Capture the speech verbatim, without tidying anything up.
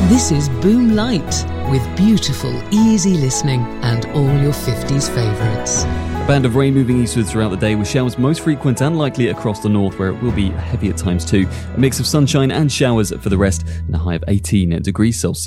This is Boom Light, with beautiful, easy listening and all your fifties favourites. A band of rain moving eastward throughout the day, with showers most frequent and likely across the north, where it will be heavy at times too. A mix of sunshine and showers for the rest, and a high of eighteen degrees Celsius.